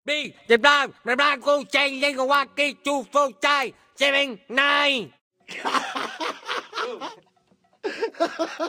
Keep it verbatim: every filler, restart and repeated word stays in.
B, the blind, the blind go change, they go walk it to full time, seven, nine.